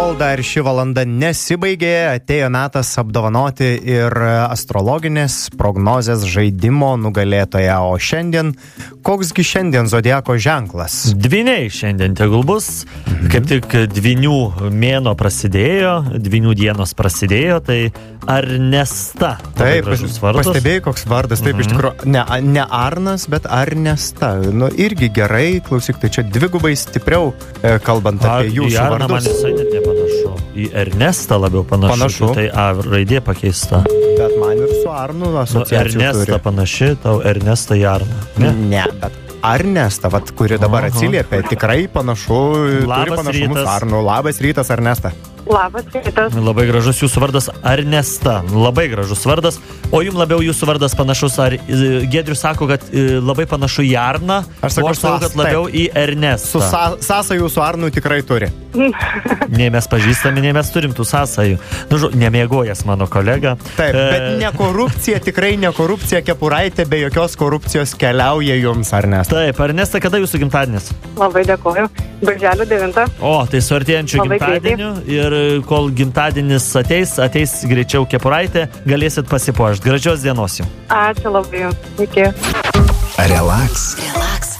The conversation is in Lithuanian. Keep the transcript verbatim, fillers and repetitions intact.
kol dar ši valanda nesibaigė, atėjo metas apdovanoti ir astrologinės prognozės žaidimo nugalėtoją. O šiandien, koksgi šiandien zodiako ženklas? Dvyniai šiandien tegul bus. Mhm. Kaip tik dvynių mėno prasidėjo, dvynių dienos prasidėjo, tai Arnesta. Taip, pastebėjai, koks vardas. Taip, mhm. iš tikrųjų, ne, ne Arnas, bet Arnesta. Nu, irgi gerai, klausyk, tai čia dvigubai stipriau, kalbant Ar, apie jūsų vardus. Man visai net nepanašu. Į Ernestą labiau panašu. Panašu. Tai A raidė pakeista. Bet man ir su Arnu asociacijų nu, Ernesta turi. Panaši, tau Ernesta į Arną. Ne, ne bet Arnesta, vat, kuri dabar Aha. atsiliepia, tikrai panašu, Labas turi panašumus rytas. Arnu. Labas rytas, Ernesta. Labas rytas. Labai gražus jūsų vardas Arnesta. Labai gražus vardas. O jums labiau jūsų vardas panašus, ar Giedrius sako, kad labai panašu į Arną, aš sakau, o aš sakau, kad labiau taip. Į Ernestą. Su sa sąsajų su Arnu tikrai turi. Nei mes pažįstami, nei mes turim tų sąsajų. Nu, žu, nemėgojęs mano kolega. Taip, e... bet ne korupcija, tikrai ne korupcija, Kepuraitė be jokios korupcijos keliauja jums, Ernesta. Taip, Ernesta, kada jūsų gimtadienis? Labai dėkoju. Birželio devintą. O, tai su artėjančiu gimtadieniu ir kol gimtadienis ateis, ateis greičiau Kepuraitė, galėsit pasipuošti. Gražios dienos jums. Ačiū labai jums. Iki. Relax. Relax.